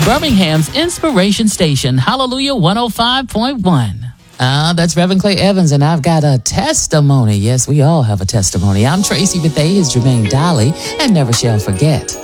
Birmingham's Inspiration Station, Hallelujah 105.1. That's Reverend Clay Evans, and I've got a testimony. Yes, we all have a testimony. I'm Tracy Bethea, his Jermaine Dolly, and never shall forget.